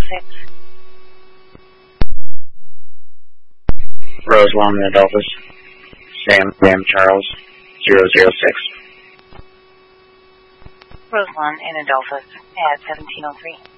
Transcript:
Roseland in Adolphus. Sam Charles 006. Roseland in Adolphus at 1703.